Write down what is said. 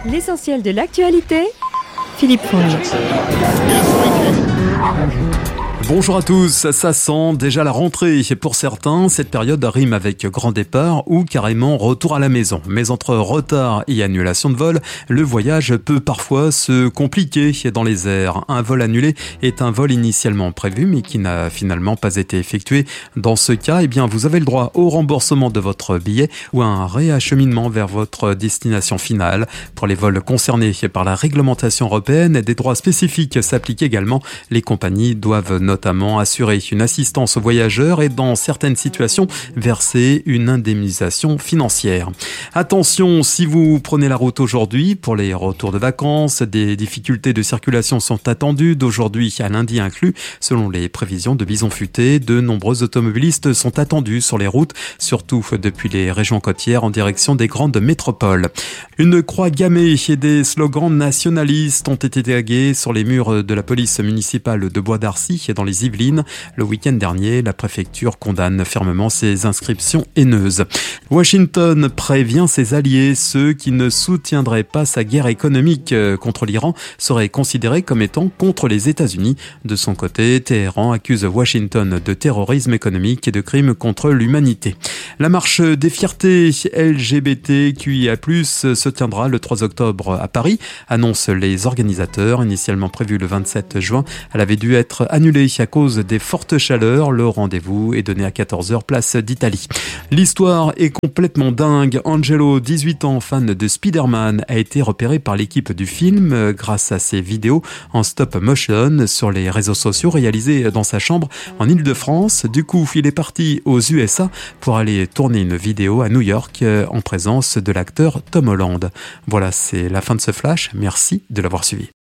L'essentiel de l'actualité, Philippe Fournier. Bonjour à tous, ça sent déjà la rentrée. Pour certains, cette période rime avec grand départ ou carrément retour à la maison. Mais entre retard et annulation de vol, le voyage peut parfois se compliquer dans les airs. Un vol annulé est un vol initialement prévu mais qui n'a finalement pas été effectué. Dans ce cas, vous avez le droit au remboursement de votre billet ou à un réacheminement vers votre destination finale. Pour les vols concernés par la réglementation européenne, des droits spécifiques s'appliquent également. Les compagnies doivent notamment assurer une assistance aux voyageurs et dans certaines situations verser une indemnisation financière. Attention, si vous prenez la route aujourd'hui pour les retours de vacances, des difficultés de circulation sont attendues d'aujourd'hui à lundi inclus. Selon les prévisions de Bison Futé, de nombreux automobilistes sont attendus sur les routes, surtout depuis les régions côtières en direction des grandes métropoles. Une croix gammée et des slogans nationalistes ont été tagués sur les murs de la police municipale de Bois d'Arcy dans les Yvelines. Le week-end dernier, la préfecture condamne fermement ces inscriptions haineuses. Washington prévient ses alliés. Ceux qui ne soutiendraient pas sa guerre économique contre l'Iran seraient considérés comme étant contre les États-Unis. De son côté, Téhéran accuse Washington de terrorisme économique et de crimes contre l'humanité. La marche des fiertés LGBTQIA+, se tiendra le 3 octobre à Paris, annoncent les organisateurs. Initialement prévue le 27 juin, elle avait dû être annulée à cause des fortes chaleurs. Le rendez-vous est donné à 14h, place d'Italie. L'histoire est complètement dingue. Angelo, 18 ans, fan de Spider-Man, a été repéré par l'équipe du film grâce à ses vidéos en stop motion sur les réseaux sociaux réalisées dans sa chambre en Île-de-France. Du coup, il est parti aux USA pour aller tourner une vidéo à New York en présence de l'acteur Tom Holland. Voilà, c'est la fin de ce flash. Merci de l'avoir suivi.